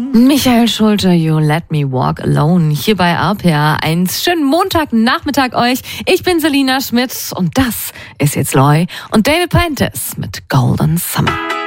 Michael Schulte, You Let Me Walk Alone, hier bei RPA 1. Schönen Montagnachmittag euch. Ich bin Selina Schmidt und das ist jetzt Loy und David Prentice mit Golden Summer.